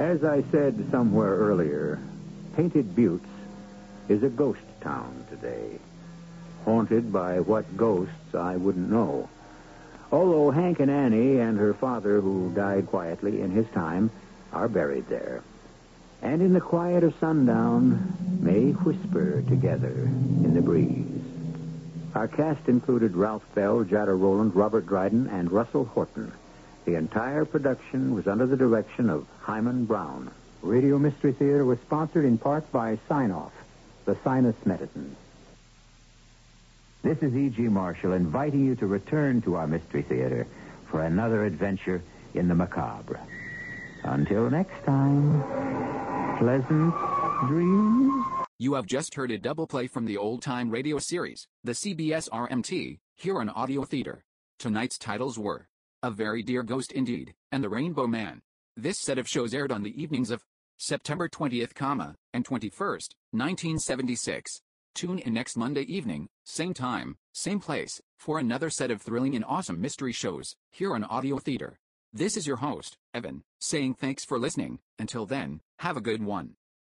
As I said somewhere earlier, Painted Buttes is a ghost town today. Haunted by what ghosts, I wouldn't know. Although Hank and Annie and her father, who died quietly in his time, are buried there. And in the quiet of sundown, may whisper together in the breeze. Our cast included Ralph Bell, Jada Rowland, Robert Dryden, and Russell Horton. The entire production was under the direction of Hyman Brown. Radio Mystery Theater was sponsored in part by Sign-Off, the sinus medicine. This is E.G. Marshall inviting you to return to our Mystery Theater for another adventure in the macabre. Until next time, pleasant dreams. You have just heard a double play from the old-time radio series, the CBS RMT, here on Audio Theater. Tonight's titles were A Very Dear Ghost Indeed and The Rainbow Man. This set of shows aired on the evenings of September 20th, and 21st, 1976. Tune in next Monday evening, same time, same place, for another set of thrilling and awesome mystery shows, here on Audio Theater. This is your host, Evan, saying thanks for listening. Until then, have a good one.